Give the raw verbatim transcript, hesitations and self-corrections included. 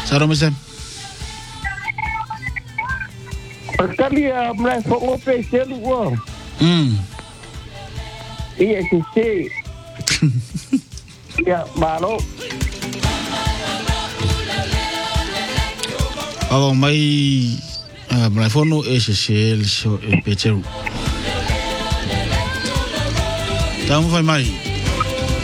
Saro mo Sam. Kali a mla fongo pe selu wo. Mm. Iya si si. Ya malo. Awa mai mla fono e se se e peteru. Tamu fai mai.